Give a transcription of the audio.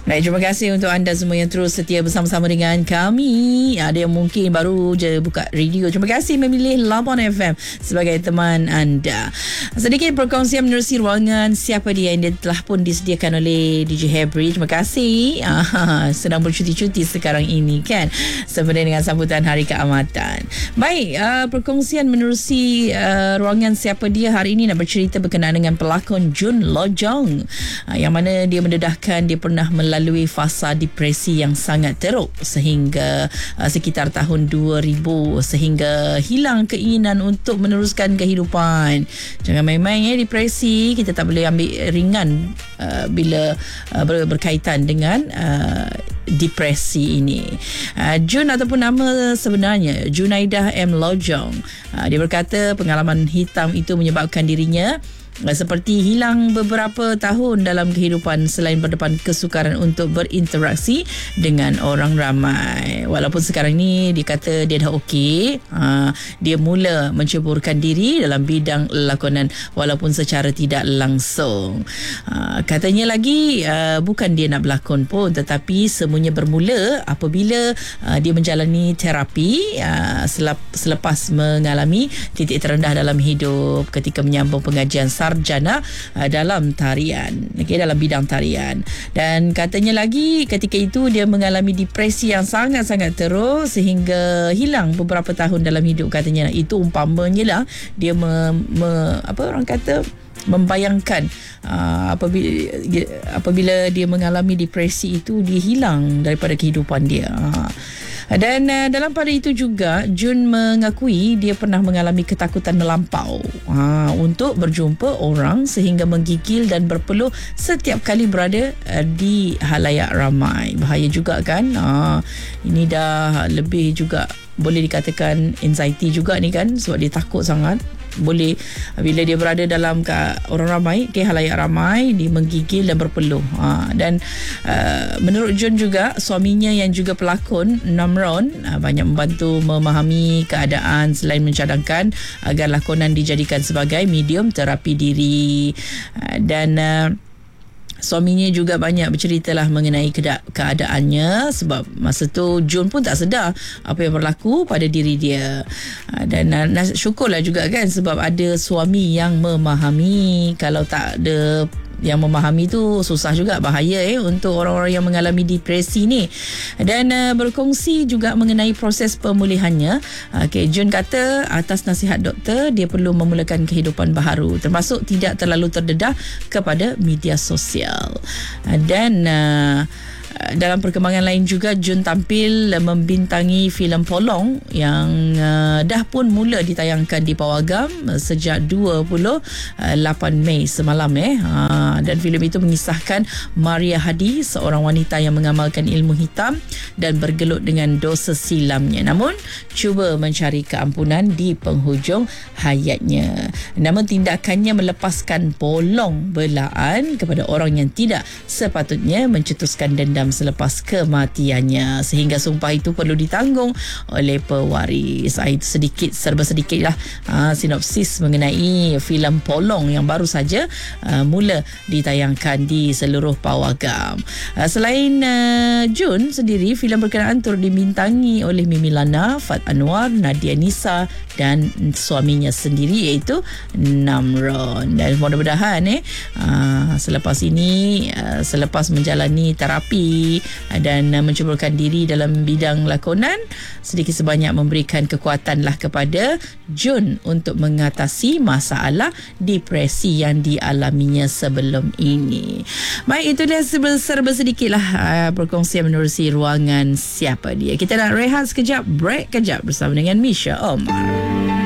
Baik, terima kasih untuk anda semua yang terus setia bersama-sama dengan kami. Ada yang mungkin baru je buka radio. Terima kasih memilih Labuan FM sebagai teman anda. Sedikit perkongsian menerusi ruangan Siapa Dia yang telah pun disediakan oleh DJ Hebri. Terima kasih. Sedang bercuti-cuti sekarang ini kan, sempena dengan sambutan Hari Keamatan. Baik, perkongsian menerusi ruangan Siapa Dia hari ini nak bercerita berkenaan dengan pelakon Jun Lojong, yang mana dia mendedahkan dia pernah melalui fasa depresi yang sangat teruk sehingga sekitar tahun 2000, sehingga hilang keinginan untuk meneruskan kehidupan. Jangan main-main depresi, kita tak boleh ambil ringan bila berkaitan dengan depresi ini. Jun ataupun nama sebenarnya Junaidah M. Lojong, dia berkata pengalaman hitam itu menyebabkan dirinya seperti hilang beberapa tahun dalam kehidupan selain berdepan kesukaran untuk berinteraksi dengan orang ramai. Walaupun sekarang ni dia kata dia dah okey, dia mula menceburkan diri dalam bidang lakonan walaupun secara tidak langsung. Katanya lagi bukan dia nak berlakon pun, tetapi semuanya bermula apabila dia menjalani terapi selepas mengalami titik terendah dalam hidup ketika menyambung pengajian sarjana dalam tarian, dalam bidang tarian. Dan katanya lagi ketika itu dia mengalami depresi yang sangat-sangat teruk sehingga hilang beberapa tahun dalam hidup. Katanya itu umpamanya lah dia membayangkan apabila dia mengalami depresi itu, dia hilang daripada kehidupan dia. Dan dalam pada itu juga Jun mengakui dia pernah mengalami ketakutan melampau untuk berjumpa orang sehingga menggigil dan berpeluh setiap kali berada di halayak ramai. Bahaya juga kan. Ini dah lebih juga boleh dikatakan anxiety juga ni kan, sebab dia takut sangat. Boleh bila dia berada dalam orang ramai, halayak ramai, dia menggigil dan berpeluh. Dan menurut Jun juga, suaminya yang juga pelakon Namron banyak membantu memahami keadaan selain mencadangkan agar lakonan dijadikan sebagai medium terapi diri. Dan suaminya juga banyak berceritalah mengenai keadaannya, sebab masa tu Jun pun tak sedar apa yang berlaku pada diri dia. Dan syukurlah juga kan, sebab ada suami yang memahami. Kalau tak ada yang memahami tu susah juga, bahaya untuk orang-orang yang mengalami depresi ni. Dan berkongsi juga mengenai proses pemulihannya. Jun kata atas nasihat doktor dia perlu memulakan kehidupan baharu, termasuk tidak terlalu terdedah kepada media sosial. Dan dalam perkembangan lain juga, Jun tampil membintangi filem Polong yang dah pun mula ditayangkan di Pawagam sejak 28 Mei semalam. Dan filem itu mengisahkan Maria Hadi, seorang wanita yang mengamalkan ilmu hitam dan bergelut dengan dosa silamnya, namun cuba mencari keampunan di penghujung hayatnya. Namun tindakannya melepaskan polong belaan kepada orang yang tidak sepatutnya mencetuskan dendam selepas kematiannya, sehingga sumpah itu perlu ditanggung oleh pewaris. Itu serba sedikit lah sinopsis mengenai filem Polong yang baru saja mula ditayangkan di seluruh Pawagam. Selain Jun sendiri, filem berkenaan turut dibintangi oleh Mimi Lana, Fat Anwar, Nadia Nisa dan suaminya sendiri iaitu Namron. Dan mudah-mudahan selepas ini, selepas menjalani terapi dan menceburkan diri dalam bidang lakonan, sedikit sebanyak memberikan kekuatanlah kepada Jun untuk mengatasi masalah depresi yang dialaminya sebelum ini. Baik, itu dah serba sedikitlah perkongsian menerusi ruangan Siapa Dia. Kita nak rehat sekejap, break kejap bersama dengan Misha Omar.